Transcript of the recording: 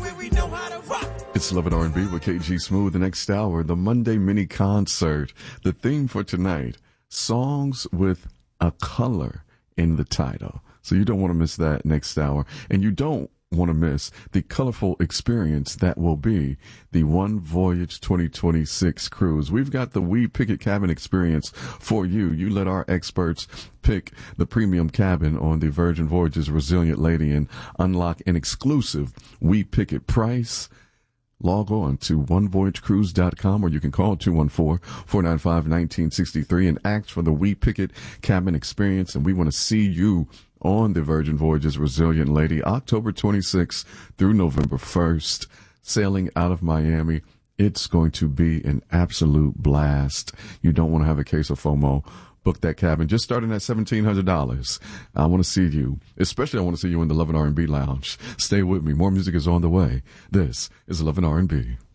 where we know how to rock. It's Love and R&B with KG Smooth. The next hour, the Monday mini concert. The theme for tonight, songs with a color in the title. So you don't want to miss that next hour. And you don't want to miss the colorful experience that will be the One Voyage 2026 cruise. We've got the We Picket Cabin experience for you. You let our experts pick the premium cabin on the Virgin Voyages Resilient Lady and unlock an exclusive We Picket price. Log on to onevoyagecruise.com, or you can call 214-495-1963 and ask for the We Picket Cabin experience. And we want to see you on the Virgin Voyages Resilient Lady, October 26th through November 1st, sailing out of Miami. It's going to be an absolute blast. You don't want to have a case of FOMO. Book that cabin, just starting at $1,700. I want to see you, especially I want to see you in the Love and R&B Lounge. Stay with me. More music is on the way. This is Love and R&B.